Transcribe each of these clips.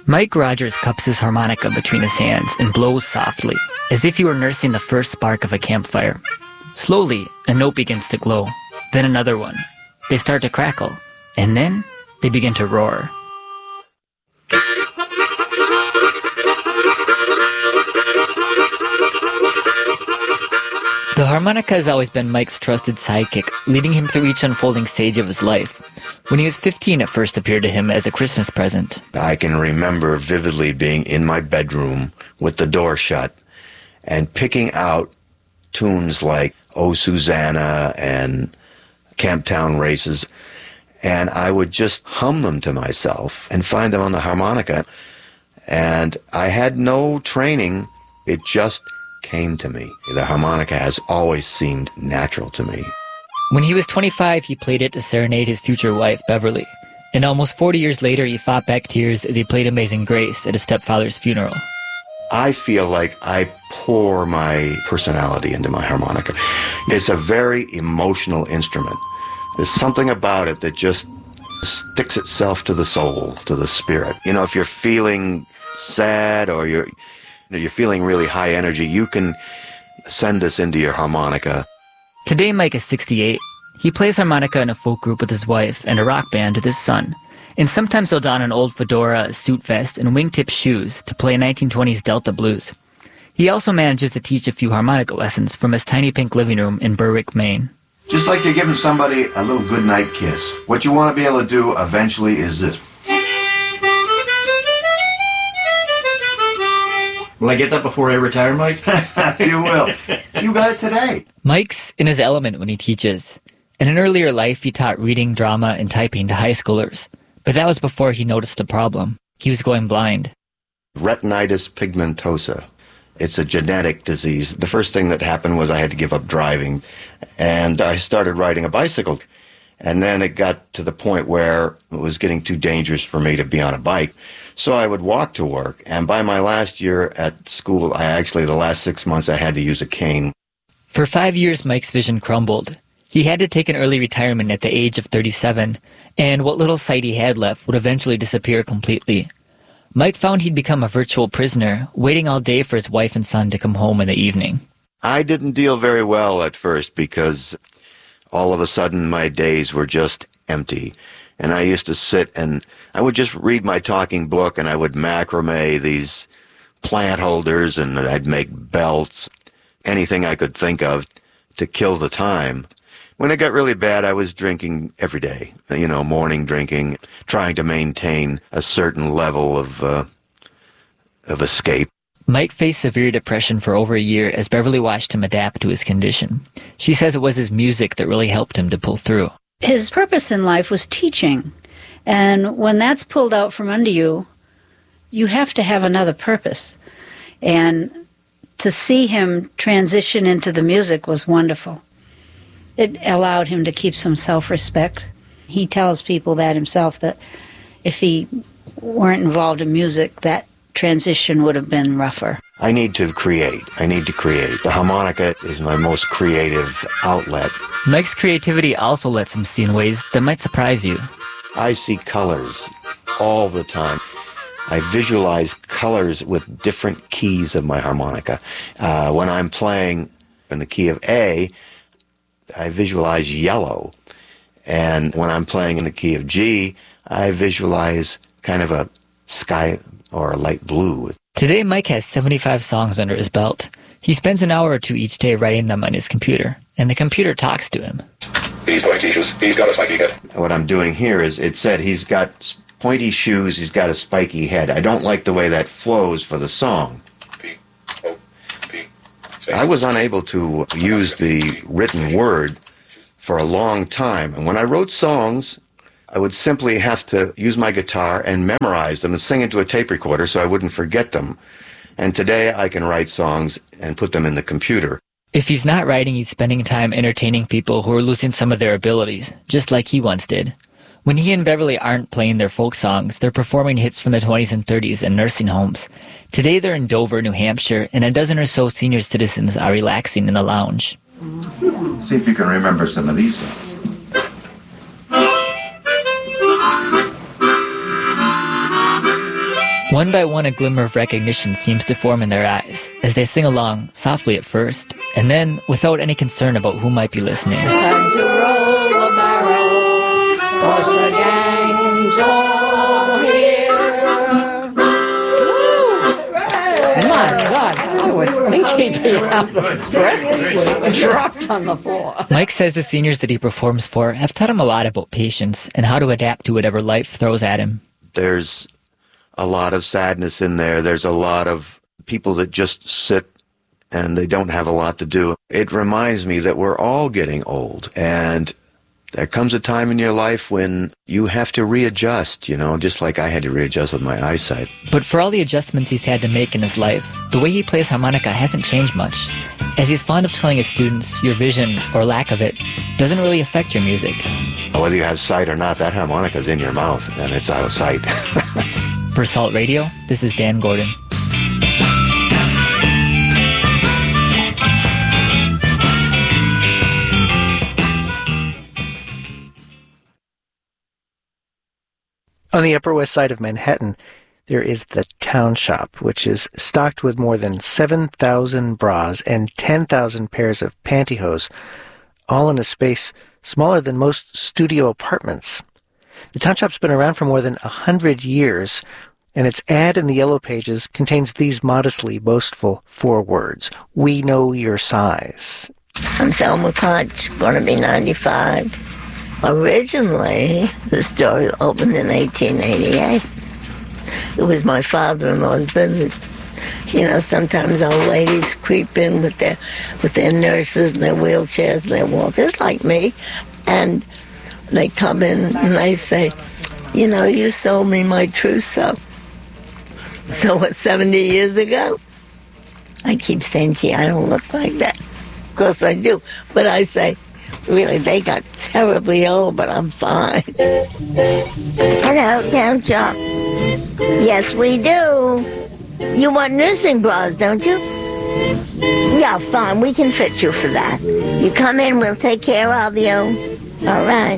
Mike Rogers cups his harmonica between his hands and blows softly, as if he were nursing the first spark of a campfire. Slowly, a note begins to glow, then another one. They start to crackle, and then they begin to roar. The harmonica has always been Mike's trusted sidekick, leading him through each unfolding stage of his life. When he was 15, it first appeared to him as a Christmas present. I can remember vividly being in my bedroom with the door shut and picking out tunes like Oh Susanna and Camptown Races, and I would just hum them to myself and find them on the harmonica. And I had no training. It just came to me. The harmonica has always seemed natural to me. When he was 25, he played it to serenade his future wife, Beverly. And almost 40 years later, he fought back tears as he played Amazing Grace at his stepfather's funeral. I feel like I pour my personality into my harmonica. It's a very emotional instrument. There's something about it that just sticks itself to the soul, to the spirit. You know, if you're feeling sad or you're feeling really high energy, you can send this into your harmonica. Today, Mike is 68. He plays harmonica in a folk group with his wife and a rock band with his son. And sometimes he'll don an old fedora, a suit vest, and wingtip shoes to play 1920s Delta blues. He also manages to teach a few harmonica lessons from his tiny pink living room in Berwick, Maine. Just like you're giving somebody a little goodnight kiss. What you want to be able to do eventually is this. Will I get that before I retire, Mike? You will. You got it today. Mike's in his element when he teaches. In an earlier life, he taught reading, drama, and typing to high schoolers. But that was before he noticed a problem. He was going blind. Retinitis pigmentosa. It's a genetic disease. The first thing that happened was I had to give up driving, and I started riding a bicycle. And then it got to the point where it was getting too dangerous for me to be on a bike. So I would walk to work. And by my last year at school, the last 6 months, I had to use a cane. For 5 years, Mike's vision crumbled. He had to take an early retirement at the age of 37, and what little sight he had left would eventually disappear completely. Mike found he'd become a virtual prisoner, waiting all day for his wife and son to come home in the evening. I didn't deal very well at first because all of a sudden my days were just empty. And I used to sit and I would just read my talking book, and I would macrame these plant holders, and I'd make belts, anything I could think of to kill the time. When it got really bad, I was drinking every day, morning drinking, trying to maintain a certain level of escape. Mike faced severe depression for over a year as Beverly watched him adapt to his condition. She says it was his music that really helped him to pull through. His purpose in life was teaching. And when that's pulled out from under you, you have to have another purpose. And to see him transition into the music was wonderful. It allowed him to keep some self-respect. He tells people that himself, that if he weren't involved in music, that transition would have been rougher. I need to create. The harmonica is my most creative outlet. Mike's creativity also lets him see in ways that might surprise you. I see colors all the time. I visualize colors with different keys of my harmonica. When I'm playing in the key of A, I visualize yellow. And when I'm playing in the key of G, I visualize kind of a sky or a light blue. Today, Mike has 75 songs under his belt. He spends an hour or two each day writing them on his computer, and the computer talks to him. He's pointy shoes. He's got a spiky head. What I'm doing here is, it said he's got pointy shoes, he's got a spiky head. I don't like the way that flows for the song. I was unable to use the written word for a long time, and when I wrote songs, I would simply have to use my guitar and memorize them and sing into a tape recorder so I wouldn't forget them. And today I can write songs and put them in the computer. If he's not writing, he's spending time entertaining people who are losing some of their abilities, just like he once did. When he and Beverly aren't playing their folk songs, they're performing hits from the 20s and 30s in nursing homes. Today they're in Dover, New Hampshire, and a dozen or so senior citizens are relaxing in the lounge. See if you can remember some of these songs. One by one, a glimmer of recognition seems to form in their eyes as they sing along, softly at first, and then without any concern about who might be listening. Time to roll the barrel, 'cause the gang's all here. My God, I would think he'd be out of breath, dropped on the floor. Mike says the seniors that he performs for have taught him a lot about patience and how to adapt to whatever life throws at him. There's a lot of sadness in there. There's a lot of people that just sit and they don't have a lot to do. It reminds me that we're all getting old, and there comes a time in your life when you have to readjust, just like I had to readjust with my eyesight. But for all the adjustments he's had to make in his life, the way he plays harmonica hasn't changed much. As he's fond of telling his students, your vision, or lack of it, doesn't really affect your music. Whether you have sight or not, that harmonica's in your mouth, and it's out of sight. For Salt Radio, this is Dan Gordon. On the Upper West Side of Manhattan, there is the Town Shop, which is stocked with more than 7,000 bras and 10,000 pairs of pantyhose, all in a space smaller than most studio apartments. The Town Shop's been around for more than 100 years, and its ad in the Yellow Pages contains these modestly boastful 4 words: "We know your size." I'm Selma Koch, going to be 95. Originally, the store opened in 1888. It was my father-in-law's business. Sometimes old ladies creep in with their nurses and their wheelchairs and their walkers, like me, and they come in and they say, you sold me my trousseau. So what, 70 years ago? I keep saying, gee, I don't look like that. Of course I do, but I say, really, they got terribly old, but I'm fine. Hello, Town Shop. Yes, we do. You want nursing bras, don't you? Yeah, fine. We can fit you for that. You come in, we'll take care of you. All right.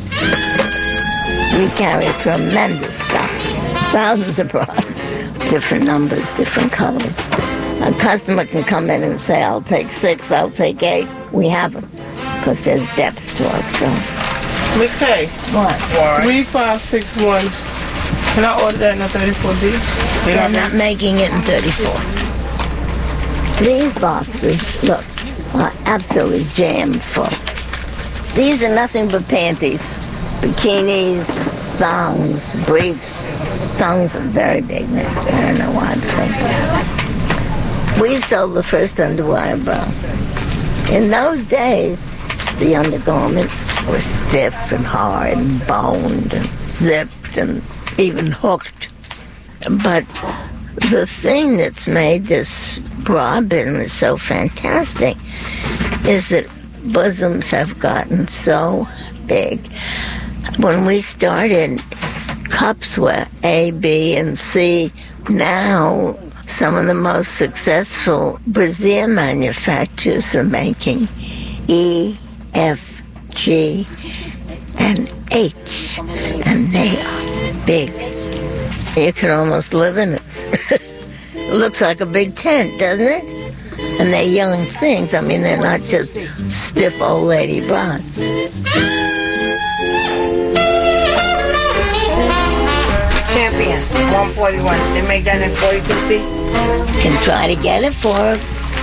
We carry tremendous stocks. Thousands of bras. Different numbers, different colors. A customer can come in and say, I'll take 6, I'll take 8. We have them. Because there's depth to our store. Miss K. What? 3561. Can I order that in a 34D? They're not making it in 34. These boxes, look, are absolutely jammed full. These are nothing but panties, bikinis, thongs, briefs. Thongs are very big now. I don't know why I'm thinking. We sold the first underwire bra. In those days, the undergarments were stiff and hard and boned and zipped and even hooked. But the thing that's made this bra business so fantastic is that bosoms have gotten so big. When we started, cups were A, B, and C. Now, some of the most successful brassiere manufacturers are making E, F, G, and H, and they are big. You can almost live in it. It looks like a big tent, doesn't it? And they're young things. I mean, they're not just stiff old lady bras. Champion, 141. They make that in 42C? Can try to get it for us.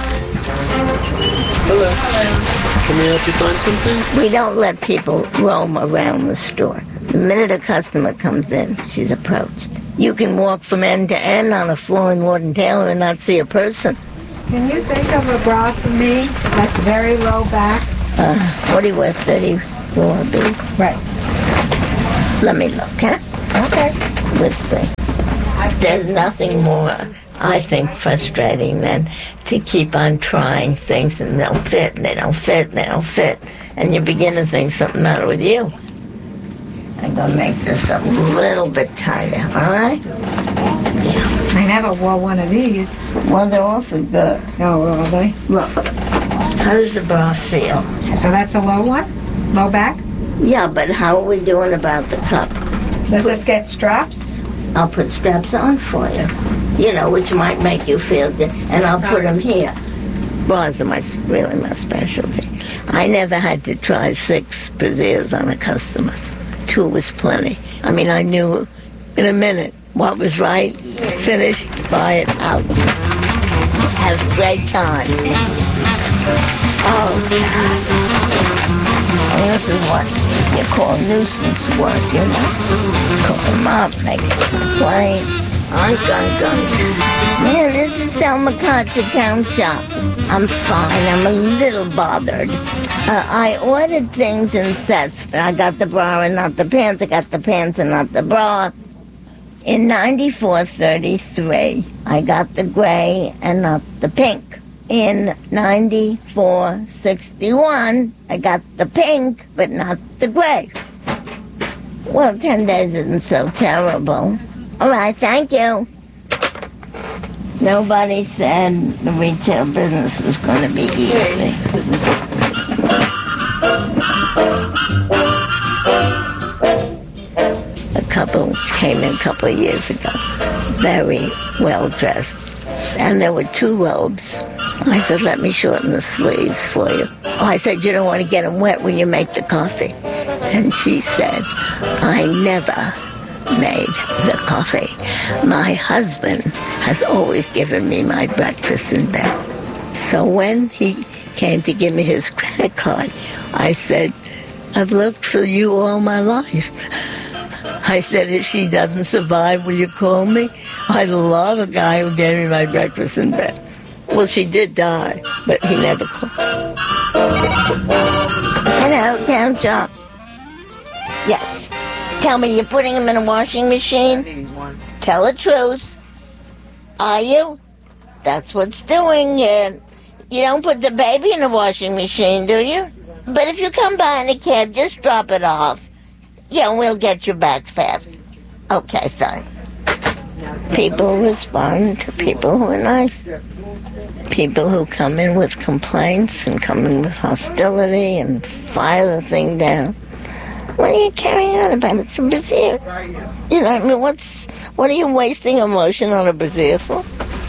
Hello. Can we help you find something? We don't let people roam around the store. The minute a customer comes in, she's approached. You can walk from end to end on a floor in Lord & Taylor and not see a person. Can you think of a bra for me that's very low back? What do you wear, 34B? Right. Let me look, huh? Okay. Let's see. There's nothing more, I think, frustrating than to keep on trying things and they'll fit and they don't fit and they don't fit. And you begin to think something's the matter with you. I'm going to make this a little bit tighter, all right? Yeah. I never wore one of these. Well, they're awfully good. Oh, are they? Look, how does the bra feel? So that's a low one? Low back? Yeah, but how are we doing about the cup? Does this get straps? I'll put straps on for you, which might make you feel good, and I'll put them here. Bras are really my specialty. I never had to try 6 brassieres on a customer. 2 was plenty. I mean, I knew in a minute what was right, finish, buy it, out. Have a great time. Oh, this is what you call nuisance work, Call them up, make it complain. Gunk. Yeah, this is Selma Kotzer Town Shop. I'm fine. I'm a little bothered. I ordered things in sets. I got the bra and not the pants. I got the pants and not the bra. In 94-33, I got the gray and not the pink. In 94-61, I got the pink, but not the gray. Well, 10 days isn't so terrible. All right, thank you. Nobody said the retail business was going to be easy. A couple came in a couple of years ago, very well dressed, and there were 2 robes. I said, let me shorten the sleeves for you. I said, you don't want to get them wet when you make the coffee. And she said, I never made the coffee. My husband has always given me my breakfast in bed. So when he came to give me his credit card, I said, I've looked for you all my life. I said, if she doesn't survive, will you call me? I love a guy who gave me my breakfast in bed. Well, she did die, but he never called. Hello, Town Shop. Yes. Tell me, you're putting them in a washing machine? Tell the truth. Are you? That's what's doing it. You don't put the baby in the washing machine, do you? But if you come by in a cab, just drop it off. Yeah, and we'll get you back fast. Okay, fine. People respond to people who are nice. People who come in with complaints and come in with hostility and fire the thing down. What are you carrying on about? It's a brassiere. What are you wasting emotion on a brassiere for?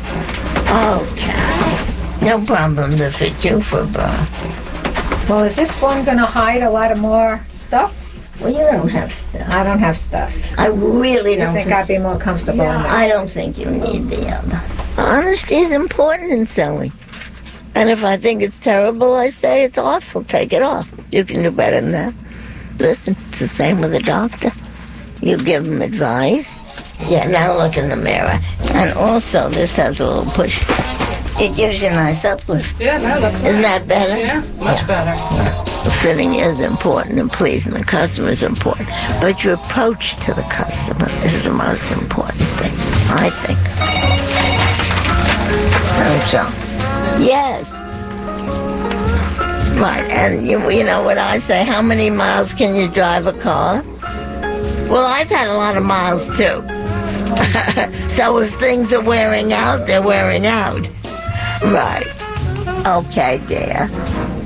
Okay. No problem to fit you for a bra. Well, is this one going to hide a lot of more stuff? Well, you don't have stuff. I don't have stuff. I really don't think I'd be more comfortable in that. I don't think you need the other. Honesty is important in selling. And if I think it's terrible, I say it's awful. Take it off. You can do better than that. Listen, it's the same with a doctor. You give them advice. Yeah, now look in the mirror. And also, this has a little push. It gives you a nice uplift. Yeah, no, that's Isn't that better? Yeah, much better. The fitting is important and pleasing the customer is important. But your approach to the customer is the most important thing, I think. So, yes. Right, and you know what I say, how many miles can you drive a car? Well, I've had a lot of miles too. So if things are wearing out, they're wearing out. Right. Okay, dear.